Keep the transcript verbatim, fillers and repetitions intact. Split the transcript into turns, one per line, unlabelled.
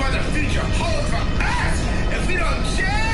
are the future home for us if we don't change.